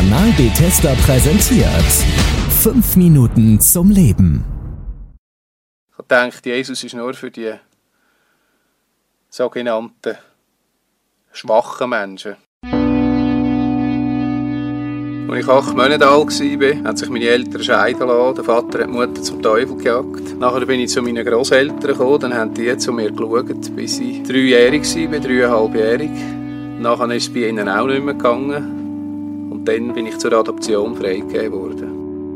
Kanal Bethesda präsentiert 5 Minuten zum Leben. Ich habe gedacht, Jesus ist nur für die sogenannten schwachen Menschen. Als ich 8 Monate alt war, haben sich meine Eltern scheiden lassen. Der Vater hat die Mutter zum Teufel gejagt. Nachher bin ich zu meinen Grosseltern gekommen, dann haben die zu mir geschaut, bis ich 3-jährig war, 3,5-jährig. Nachher ist es bei ihnen auch nicht mehr gegangen. Und dann bin ich zur Adoption freigegeben worden.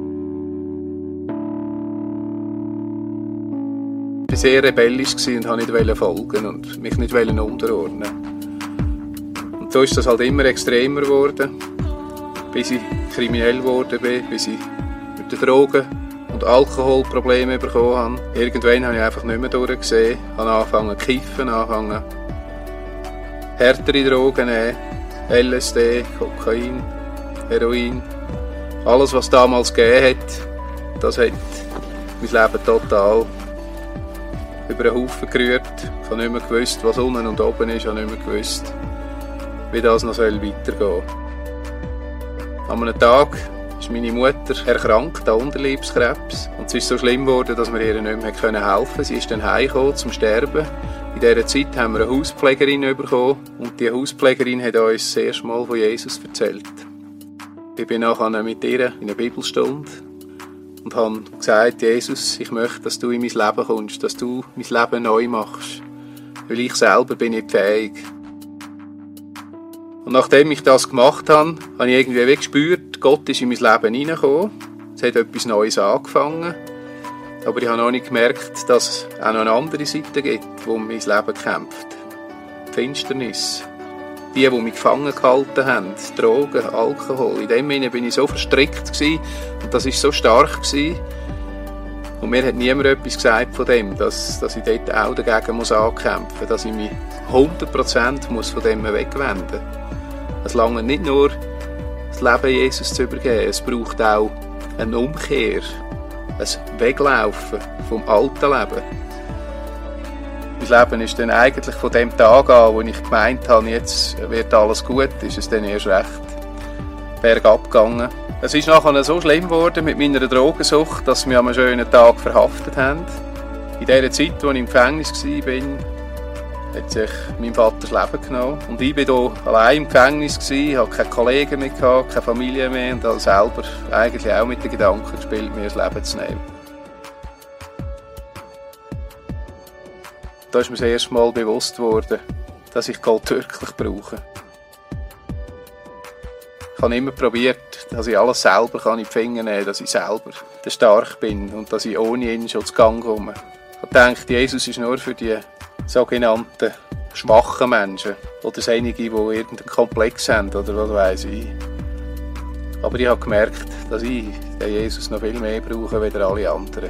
Ich war sehr rebellisch und wollte nicht folgen und mich nicht unterordnen. Und so ist das halt immer extremer geworden, bis ich kriminell geworden bin, bis ich mit den Drogen und Alkoholprobleme bekommen habe. Irgendwann habe ich einfach nicht mehr durchgesehen, habe angefangen zu kiffen, angefangen härtere Drogen nehmen, LSD, Kokain, Heroin. Alles, was damals gegeben hat, das hat mein Leben total über den Haufen gerührt. Ich habe nicht mehr gewusst, was unten und oben ist. Ich habe nicht mehr gewusst, wie das noch weitergehen soll. An einem Tag ist meine Mutter erkrankt an Unterleibskrebs. Und es ist so schlimm geworden, dass wir ihr nicht mehr helfen konnten. Sie ist dann heimgekommen zum Sterben. In dieser Zeit haben wir eine Hauspflegerin bekommen. Und die Hauspflegerin hat uns das erste Mal von Jesus erzählt. Ich bin nachher mit ihr in eine Bibelstunde und habe gesagt, Jesus, ich möchte, dass du in mein Leben kommst, dass du mein Leben neu machst. Weil ich selber bin nicht fähig. Und nachdem ich das gemacht habe, habe ich irgendwie gespürt, Gott ist in mein Leben hineingekommen. Es hat etwas Neues angefangen. Aber ich habe noch nicht gemerkt, dass es auch noch eine andere Seite gibt, die um mein Leben kämpft. Die Finsternis. Die mich gefangen gehalten haben. Drogen, Alkohol. In dem Sinne bin ich so verstrickt gewesen, und das war so stark gewesen. Und mir hat niemand etwas gesagt von dem, dass ich dort auch dagegen ankämpfen muss, dass ich mich 100% muss von dem wegwenden muss. Es lange nicht nur das Leben Jesus zu übergeben, es braucht auch eine Umkehr, ein Weglaufen vom alten Leben. Mein Leben ist dann eigentlich von dem Tag an, wo ich gemeint habe, jetzt wird alles gut, ist es dann erst recht bergab gegangen. Es ist nachher so schlimm geworden mit meiner Drogensucht, dass sie mich an einem schönen Tag verhaftet haben. In der Zeit, als ich im Gefängnis war, hat sich mein Vater das Leben genommen. Und ich war hier allein im Gefängnis, hatte keine Kollegen mehr, keine Familie mehr und habe selber eigentlich auch mit den Gedanken gespielt, mir das Leben zu nehmen. Da ist mir das erste Mal bewusst worden, dass ich Gott wirklich brauche. Ich habe immer probiert, dass ich alles selber in die Finger nehmen kann, dass ich selber stark bin und dass ich ohne ihn schon zu Gang komme. Ich habe gedacht, Jesus ist nur für die sogenannten schwachen Menschen oder einige, die irgendeinen Komplex haben oder was weiss ich. Aber ich habe gemerkt, dass ich den Jesus noch viel mehr brauche als alle anderen.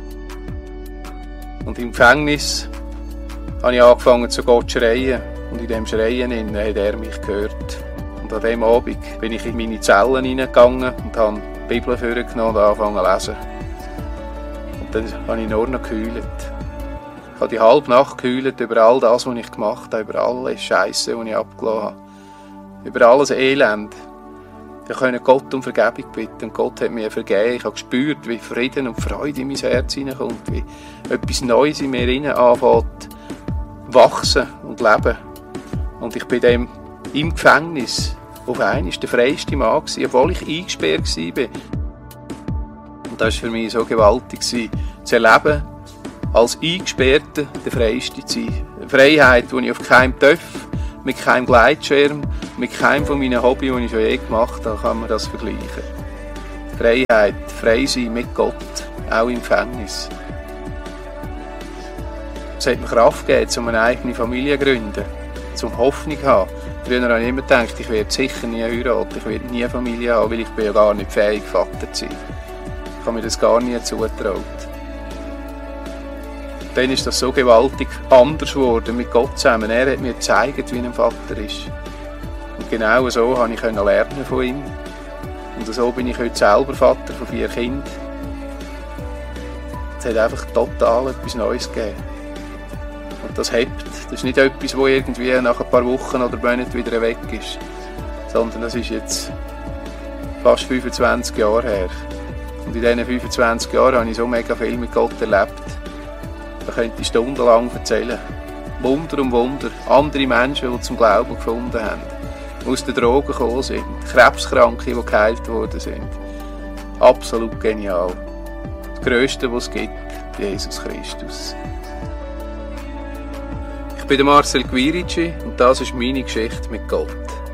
Und im Gefängnis habe ich angefangen zu Gott zu schreien und in diesem Schreien hat er mich gehört. Und an diesem Abend bin ich in meine Zellen hineingegangen und habe die Bibel vorgenommen und angefangen zu lesen. Und dann habe ich nur noch geheult. Ich habe die halbe Nacht geheult über all das, was ich gemacht habe, über alle Scheisse, die ich abgelassen habe, über alles Elend. Ich konnte Gott um Vergebung bitten und Gott hat mir vergeben. Ich habe gespürt, wie Frieden und Freude in mein Herz hineinkommt, wie etwas Neues in mir hinein anfängt wachsen und leben. Und ich bin dem im Gefängnis auf einmal der freiste Mann gewesen, obwohl ich eingesperrt war. Und das war für mich so gewaltig, zu erleben, als Eingesperrter der Freiste zu sein. Eine Freiheit, die ich auf keinem darf, mit keinem Gleitschirm, mit keinem von meinen Hobbys, die ich schon je gemacht habe, kann man das vergleichen. Freiheit, frei sein mit Gott, auch im Gefängnis. Es hat mir Kraft gegeben, um eine eigene Familie zu gründen, um Hoffnung zu haben. Früher habe ich immer gedacht, ich werde sicher nie heiraten, ich werde nie eine Familie haben, weil ich bin ja gar nicht fähig, Vater zu sein. Ich habe mir das gar nie zugetraut. Dann ist das so gewaltig anders geworden mit Gott zusammen. Er hat mir gezeigt, wie ein Vater ist. Und genau so konnte ich lernen von ihm. Und so bin ich heute selber Vater von 4 Kindern. Es hat einfach total etwas Neues gegeben. Und das hebt. Das ist nicht etwas, das irgendwie nach ein paar Wochen oder Monaten wieder weg ist. Sondern das ist jetzt fast 25 Jahre her. Und in diesen 25 Jahren habe ich so mega viel mit Gott erlebt. Da könnte ich stundenlang erzählen. Wunder um Wunder. Andere Menschen, die zum Glauben gefunden haben. Die aus den Drogen gekommen sind. Krebskranke, die geheilt worden sind. Absolut genial. Das Grösste, was es gibt, Jesus Christus. Ich bin Marcel Quirici und das ist meine Geschichte mit Gott.